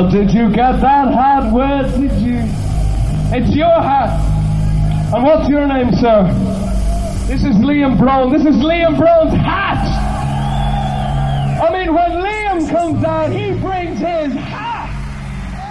Well, did you get that hat? Where did you? It's your hat. And what's your name, sir? This is Liam Brown. This is Liam Brown's hat. I mean, when Liam comes out, he brings his hat.